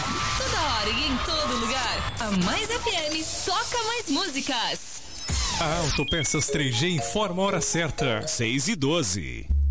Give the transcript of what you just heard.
Toda hora e em todo lugar. A Mais FM toca mais músicas. A Autopeças 3G informa a hora certa. 6h12.